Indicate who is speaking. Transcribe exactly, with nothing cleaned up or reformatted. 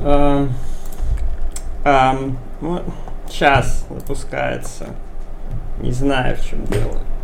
Speaker 1: Эм, эм, ну, сейчас запускается. Не знаю, в чем дело.